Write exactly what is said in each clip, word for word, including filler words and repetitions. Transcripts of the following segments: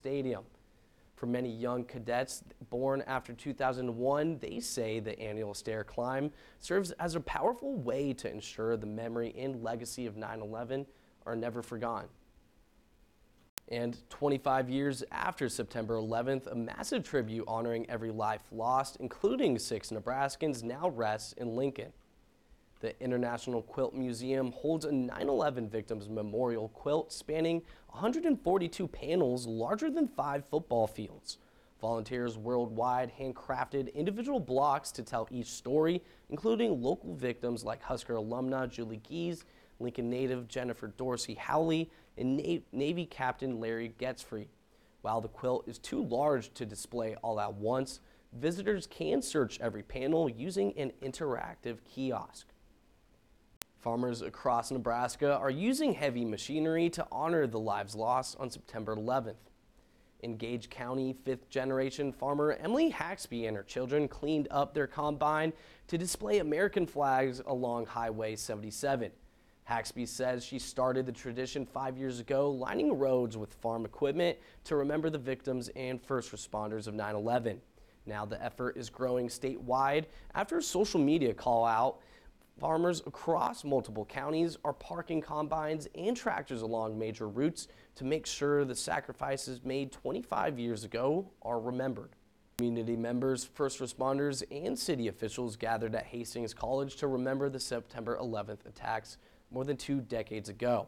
Stadium. For many young cadets born after two thousand one, they say the annual stair climb serves as a powerful way to ensure the memory and legacy of nine eleven are never forgotten. And twenty-five years after September eleventh, a massive tribute honoring every life lost, including six Nebraskans, now rests in Lincoln. The International Quilt Museum holds a nine eleven Victims Memorial quilt spanning one hundred forty-two panels larger than five football fields. Volunteers worldwide handcrafted individual blocks to tell each story, including local victims like Husker alumna Julie Gies, Lincoln native Jennifer Dorsey Howley, and Na Navy Captain Larry Getzfried. While the quilt is too large to display all at once, visitors can search every panel using an interactive kiosk. Farmers across Nebraska are using heavy machinery to honor the lives lost on September eleventh. In Gage County, fifth generation farmer Emily Haxby and her children cleaned up their combine to display American flags along Highway seventy-seven. Haxby says she started the tradition five years ago, lining roads with farm equipment to remember the victims and first responders of nine eleven. Now the effort is growing statewide after a social media call out. Farmers across multiple counties are parking combines and tractors along major routes to make sure the sacrifices made twenty-five years ago are remembered. Community members, first responders, and city officials gathered at Hastings College to remember the September eleventh attacks more than two decades ago.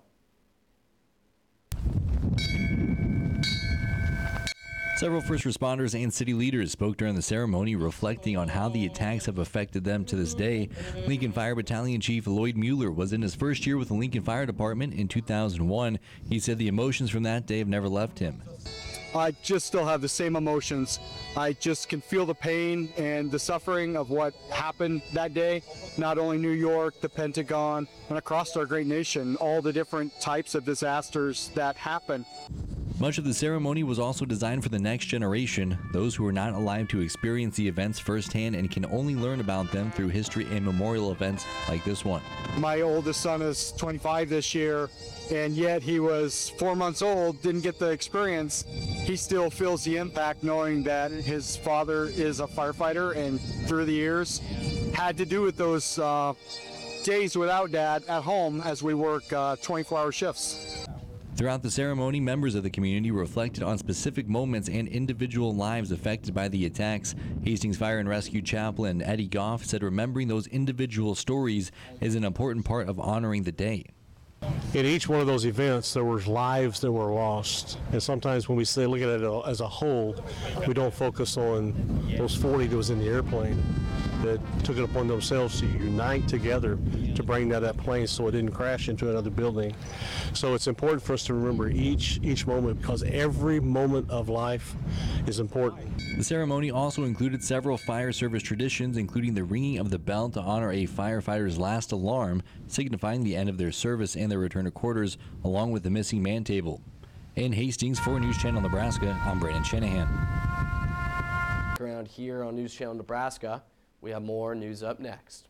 Several first responders and city leaders spoke during the ceremony, reflecting on how the attacks have affected them to this day. Lincoln Fire Battalion Chief Lloyd Mueller was in his first year with the Lincoln Fire Department in two thousand one. He said the emotions from that day have never left him. I just still have the same emotions. I just can feel the pain and the suffering of what happened that day. Not only New York, the Pentagon, and across our great nation, all the different types of disasters that happen. Much of the ceremony was also designed for the next generation, those who are not alive to experience the events firsthand and can only learn about them through history and memorial events like this one. My oldest son is twenty-five this year, and yet he was four months old, didn't get the experience. He still feels the impact knowing that his father is a firefighter and through the years had to do with those uh, days without dad at home as we work uh, twenty-four hour shifts. Throughout the ceremony, members of the community reflected on specific moments and individual lives affected by the attacks. Hastings Fire and Rescue Chaplain Eddie Goff said remembering those individual stories is an important part of honoring the day. In each one of those events, there were lives that were lost. And sometimes when we say look at it as a whole, we don't focus on those forty that was in the airplane that took it upon themselves to unite together to bring down that plane so it didn't crash into another building. So it's important for us to remember each each moment, because every moment of life is important. The ceremony also included several fire service traditions, including the ringing of the bell to honor a firefighter's last alarm, signifying the end of their service and their return to quarters, along with the missing man table. In Hastings, for News Channel Nebraska, I'm Brandon Shanahan. Around here on News Channel Nebraska, we have more news up next.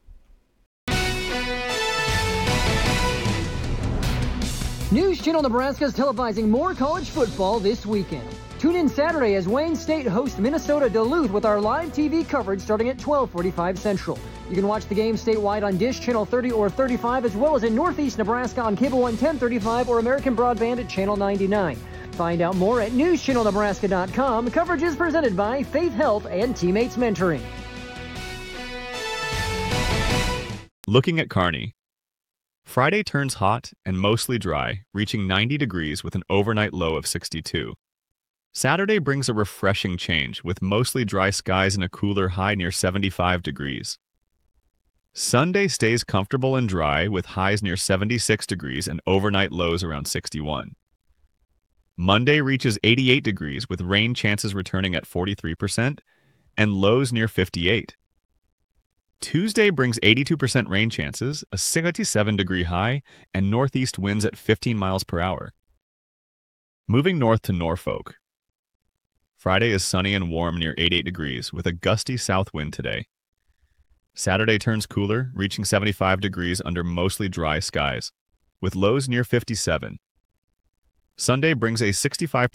News Channel Nebraska is televising more college football this weekend. Tune in Saturday as Wayne State hosts Minnesota Duluth with our live T V coverage starting at twelve forty-five Central. You can watch the game statewide on Dish Channel thirty or thirty-five, as well as in Northeast Nebraska on Cable One ten thirty-five or American Broadband at Channel ninety-nine. Find out more at news channel nebraska dot com. Coverage is presented by Faith Health and Teammates Mentoring. Looking at Kearney. Friday turns hot and mostly dry, reaching ninety degrees with an overnight low of sixty-two. Saturday brings a refreshing change with mostly dry skies and a cooler high near seventy-five degrees. Sunday stays comfortable and dry with highs near seventy-six degrees and overnight lows around sixty-one. Monday reaches eighty-eight degrees with rain chances returning at forty-three percent and lows near fifty-eight. Tuesday brings eighty-two percent rain chances, a seventy-seven degree high, and northeast winds at fifteen miles per hour. Moving north to Norfolk. Friday is sunny and warm near eighty-eight degrees with a gusty south wind today. Saturday turns cooler, reaching seventy-five degrees under mostly dry skies, with lows near fifty-seven. Sunday brings a sixty-five